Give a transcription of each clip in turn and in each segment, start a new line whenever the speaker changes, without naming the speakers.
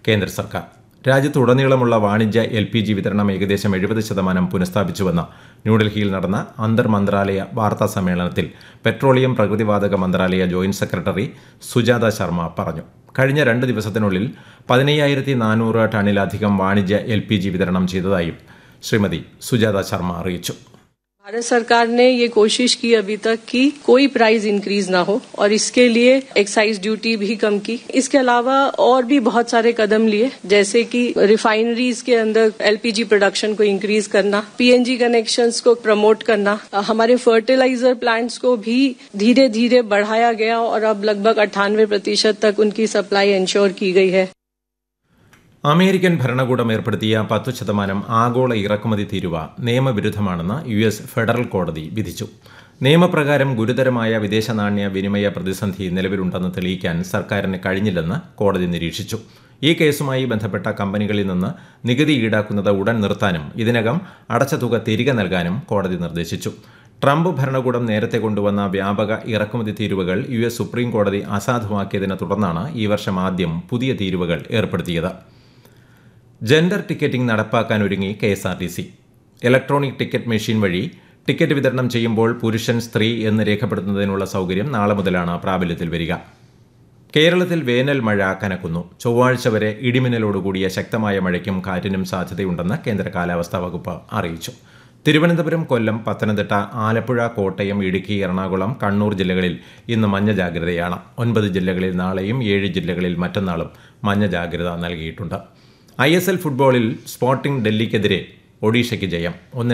കേന്ദ്ര സർക്കാർ. രാജ്യത്തുടനീളമുള്ള വാണിജ്യ LPG വിതരണം ഏകദേശം 70% പുനഃസ്ഥാപിച്ചുവെന്ന് ന്യൂഡൽഹിയിൽ നടന്ന അന്തർ മന്ത്രാലയ വാർത്താ സമ്മേളനത്തിൽ പെട്രോളിയം പ്രകൃതിവാതക മന്ത്രാലയ ജോയിന്റ് സെക്രട്ടറി സുജാത ശർമ്മ പറഞ്ഞു. കഴിഞ്ഞ 2 ദിവസത്തിനുള്ളിൽ 15,400 ടണ്ണിലധികം വാണിജ്യ LPG വിതരണം ചെയ്തതായും ശ്രീമതി സുജാത ശർമ്മ അറിയിച്ചു.
भारत सरकार ने ये कोशिश की अभी तक कि कोई प्राइस इंक्रीज ना हो और इसके लिए एक्साइज ड्यूटी भी कम की. इसके अलावा और भी बहुत सारे कदम लिए, जैसे कि रिफाइनरीज के अंदर LPG प्रोडक्शन को इंक्रीज करना, PNG कनेक्शंस को प्रमोट करना, हमारे फर्टिलाइजर प्लांट्स को भी धीरे धीरे बढ़ाया गया और अब लगभग 98% तक उनकी सप्लाई इंश्योर की गई है.
അമേരിക്കൻ ഭരണകൂടം ഏർപ്പെടുത്തിയ 10% ആഗോള ഇറക്കുമതി തീരുവ നിയമവിരുദ്ധമാണെന്ന് US ഫെഡറൽ കോടതി വിധിച്ചു. നിയമപ്രകാരം ഗുരുതരമായ വിദേശ നാണ്യ വിനിമയ പ്രതിസന്ധി നിലവിലുണ്ടെന്ന് തെളിയിക്കാൻ സർക്കാരിന് കഴിഞ്ഞില്ലെന്ന് കോടതി നിരീക്ഷിച്ചു. ഈ കേസുമായി ബന്ധപ്പെട്ട കമ്പനികളിൽ നിന്ന് നികുതി ഈടാക്കുന്നത് ഉടൻ നിർത്താനും ഇതിനകം അടച്ച തുക തിരികെ നൽകാനും കോടതി നിർദ്ദേശിച്ചു. ട്രംപ് ഭരണകൂടം നേരത്തെ കൊണ്ടുവന്ന വ്യാപക ഇറക്കുമതി തീരുവകൾ US സുപ്രീം കോടതി അസാധുവാക്കിയതിനെ തുടർന്നാണ് ഈ വർഷം ആദ്യം പുതിയ തീരുവകൾ ഏർപ്പെടുത്തിയത്. ജെൻഡർ ടിക്കറ്റിംഗ് നടപ്പാക്കാൻ ഒരുങ്ങി KSRTC. ഇലക്ട്രോണിക് ടിക്കറ്റ് മെഷീൻ വഴി ടിക്കറ്റ് വിതരണം ചെയ്യുമ്പോൾ പുരുഷൻ, സ്ത്രീ എന്ന് രേഖപ്പെടുത്തുന്നതിനുള്ള സൗകര്യം നാളെ മുതലാണ് പ്രാബല്യത്തിൽ വരിക. കേരളത്തിൽ വേനൽ മഴ കനക്കുന്നു. ചൊവ്വാഴ്ച വരെ ഇടിമിന്നലോടുകൂടിയ ശക്തമായ മഴയ്ക്കും കാറ്റിനും സാധ്യതയുണ്ടെന്ന് കേന്ദ്ര കാലാവസ്ഥാ വകുപ്പ് അറിയിച്ചു. തിരുവനന്തപുരം, കൊല്ലം, പത്തനംതിട്ട, ആലപ്പുഴ, കോട്ടയം, ഇടുക്കി, എറണാകുളം, കണ്ണൂർ ജില്ലകളിൽ ഇന്ന് മഞ്ഞ ജാഗ്രതയാണ്. 9 ജില്ലകളിൽ നാളെയും 7 ജില്ലകളിൽ മറ്റന്നാളും മഞ്ഞ ജാഗ്രത നൽകിയിട്ടുണ്ട്. ISL ഫുട്ബോളിൽ സ്പോർട്ടിംഗ് ഡൽഹിക്കെതിരെ ഒഡീഷയ്ക്ക് ജയം.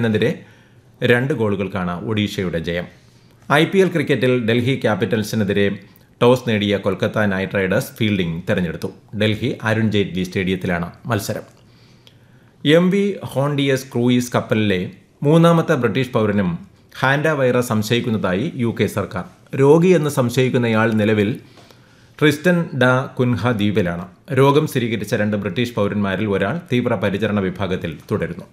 1-2 ഗോളുകൾക്കാണ് ഒഡീഷയുടെ ജയം. IPL ക്രിക്കറ്റിൽ ഡൽഹി ക്യാപിറ്റൽസിനെതിരെ ടോസ് നേടിയ കൊൽക്കത്ത നൈറ്റ് റൈഡേഴ്സ് ഫീൽഡിംഗ് തെരഞ്ഞെടുത്തു. ഡൽഹി അരുൺ ജെയ്റ്റ്ലി സ്റ്റേഡിയത്തിലാണ് മത്സരം. MV ഹോണ്ടിയസ് ക്രൂയിസ് കപ്പലിലെ 3ാമത്തെ ബ്രിട്ടീഷ് പൗരനും ഹാൻഡ വൈറസ് സംശയിക്കുന്നതായി UK സർക്കാർ. രോഗിയെന്ന് സംശയിക്കുന്നയാൾ നിലവിൽ ട്രിസ്റ്റൻ ഡ കുൻഹ ദ്വീപിലാണ്. രോഗം സ്ഥിരീകരിച്ച 2 ബ്രിട്ടീഷ് പൗരന്മാരിൽ ഒരാൾ തീവ്രപരിചരണ വിഭാഗത്തിൽ തുടരുന്നു.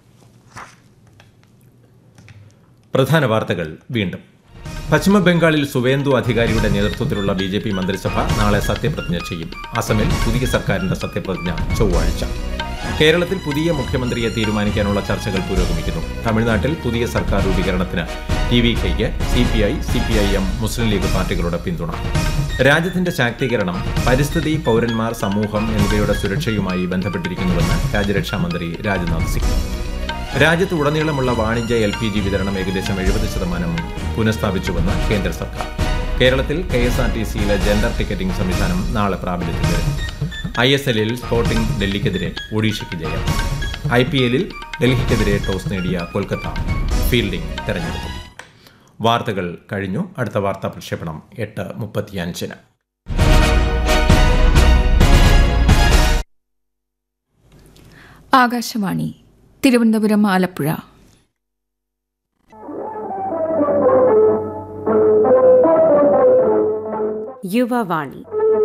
പ്രധാന വാർത്തകൾ വീണ്ടും. പശ്ചിമബംഗാളിൽ സുവേന്ദു അധികാരിയുടെ നേതൃത്വത്തിലുള്ള BJP മന്ത്രിസഭ നാളെ സത്യപ്രതിജ്ഞ ചെയ്യും. അസമിൽ പുതിയ സർക്കാരിന്റെ സത്യപ്രതിജ്ഞ ചൊവ്വാഴ്ച. കേരളത്തിൽ പുതിയ മുഖ്യമന്ത്രിയെ തീരുമാനിക്കാനുള്ള ചർച്ചകൾ പുരോഗമിക്കുന്നു. തമിഴ്നാട്ടിൽ പുതിയ സർക്കാർ രൂപീകരണത്തിന് TVKയ്ക്ക് CPI, CPIM, മുസ്ലിം ലീഗ് പാർട്ടികളുടെ പിന്തുണ. രാജ്യത്തിന്റെ ശാക്തീകരണം പരിസ്ഥിതി, പൗരന്മാർ, സമൂഹം എന്നിവയുടെ സുരക്ഷയുമായി ബന്ധപ്പെട്ടിരിക്കുന്നുവെന്ന് രാജ്യരക്ഷാമന്ത്രി രാജ്നാഥ് സിംഗ്. രാജ്യത്ത് ഉടനീളമുള്ള വാണിജ്യ LPG വിതരണം ഏകദേശം 70% പുനഃസ്ഥാപിച്ചുവെന്ന് കേന്ദ്ര സർക്കാർ. കേരളത്തിൽ KSRTCയിലെ ജെൻഡർ ടിക്കറ്റിംഗ് സംവിധാനം നാളെ പ്രാബല്യത്തിൽ വരും. ISLൽ സ്പോർട്ടിംഗ് ഡൽഹിക്കെതിരെ ഒഡീഷയ്ക്ക് ജയം. IPLൽ ഡൽഹിക്കെതിരെ ടോസ് നേടിയ കൊൽക്കത്ത ഫീൽഡിംഗ് തെരഞ്ഞെടുത്തു. വാർത്തകൾ കഴിഞ്ഞു. അടുത്ത വാർത്താ പ്രക്ഷേപണം 8:35.
ആകാശവാണി തിരുവനന്തപുരം, ആലപ്പുഴ.
യുവവാണി.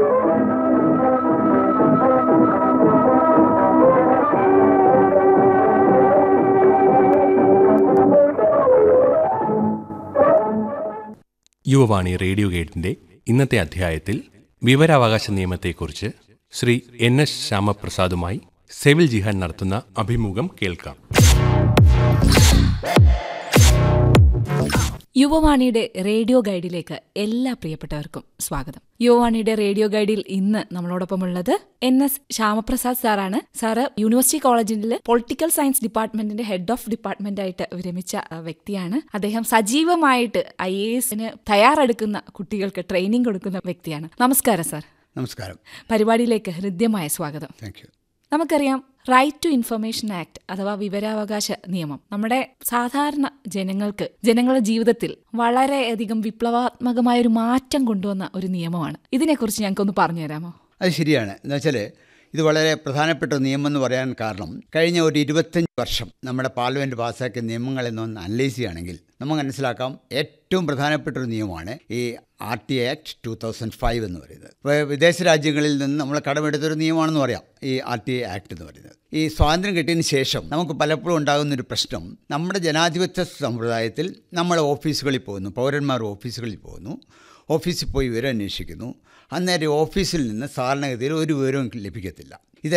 യുവവാണി റേഡിയോ ഗൈഡിന്റെ ഇന്നത്തെ അധ്യായത്തിൽ വിവരാവകാശ നിയമത്തെക്കുറിച്ച് ശ്രീ NS ശ്യാമപ്രസാദുമായി സെവിൽ ജിഹാൻ നടത്തുന്ന അഭിമുഖം കേൾക്കാം.
യുവവാണിയുടെ റേഡിയോ ഗൈഡിലേക്ക് എല്ലാ പ്രിയപ്പെട്ടവർക്കും സ്വാഗതം. യുവവാണിയുടെ റേഡിയോ ഗൈഡിൽ ഇന്ന് നമ്മളോടൊപ്പമുള്ളത് NS ശ്യാമപ്രസാദ് സാറാണ്. സാറ് യൂണിവേഴ്സിറ്റി കോളേജിൽ പൊളിറ്റിക്കൽ സയൻസ് ഡിപ്പാർട്ട്മെന്റിന്റെ ഹെഡ് ഓഫ് ഡിപ്പാർട്ട്മെന്റ് ആയിട്ട് വിരമിച്ച വ്യക്തിയാണ്. അദ്ദേഹം സജീവമായിട്ട് IAS തയ്യാറെടുക്കുന്ന കുട്ടികൾക്ക് ട്രെയിനിങ് കൊടുക്കുന്ന വ്യക്തിയാണ്. നമസ്കാരം സാർ.
നമസ്കാരം.
പരിപാടിയിലേക്ക് ഹൃദ്യമായ സ്വാഗതം.
Thank you.
നമുക്കറിയാം, റൈറ്റ് ടു ഇൻഫർമേഷൻ ആക്ട് അഥവാ വിവരാവകാശ നിയമം നമ്മുടെ സാധാരണ ജനങ്ങളുടെ ജീവിതത്തിൽ വളരെയധികം വിപ്ലവാത്മകമായ ഒരു മാറ്റം കൊണ്ടുവന്ന ഒരു നിയമമാണ്. ഇതിനെക്കുറിച്ച് ഞങ്ങൾക്കൊന്ന് പറഞ്ഞു തരാമോ?
അത് ശരിയാണ്. എന്നുവെച്ചാൽ ഇത് വളരെ പ്രധാനപ്പെട്ട നിയമം എന്ന് പറയാൻ കാരണം കഴിഞ്ഞ ഒരു 25 വർഷം നമ്മുടെ പാർലമെൻറ്റ് പാസ്സാക്കിയ നിയമങ്ങളെ ഒന്ന് അനലൈസ് ചെയ്യുകയാണെങ്കിൽ നമുക്ക് മനസ്സിലാക്കാം ഏറ്റവും പ്രധാനപ്പെട്ട ഒരു നിയമമാണ് ഈ RTA ആക്ട് 2005 എന്ന് പറയുന്നത്. ഇപ്പോൾ വിദേശ രാജ്യങ്ങളിൽ നിന്ന് നമ്മൾ കടമെടുത്തൊരു നിയമമാണെന്ന് പറയാം ഈ RTA ആക്ട് എന്ന് പറയുന്നത്. ഈ സ്വാതന്ത്ര്യം കിട്ടിയതിന് ശേഷം നമുക്ക് പലപ്പോഴും ഉണ്ടാകുന്നൊരു പ്രശ്നം, നമ്മുടെ ജനാധിപത്യ സമ്പ്രദായത്തിൽ നമ്മൾ ഓഫീസുകളിൽ പോകുന്നു, പൗരന്മാർ ഓഫീസുകളിൽ പോകുന്നു, ഓഫീസിൽ പോയി വിവരം അന്വേഷിക്കുന്നു. അന്നേരം ഓഫീസിൽ നിന്ന് സാധാരണഗതിയിൽ ഒരു വിവരവും ലഭിക്കത്തില്ല.